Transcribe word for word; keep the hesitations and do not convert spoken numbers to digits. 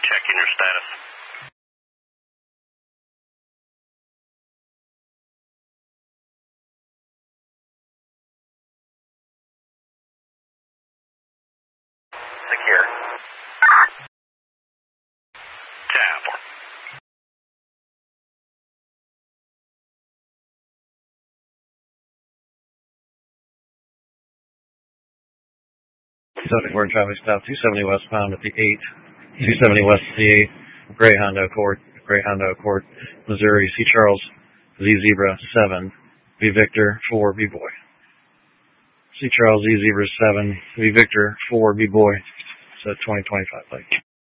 checking your status. Secure. Tab. Subject word traffic stop two seventy westbound at the eight, two seventy west at the eight, Greyhound Court, Greyhound Court, Missouri, C. Charles, Z Zebra seven, V Victor four, B Boy. C. Charles, Z Zebra seven, V Victor four, B Boy. So twenty twenty-five, like.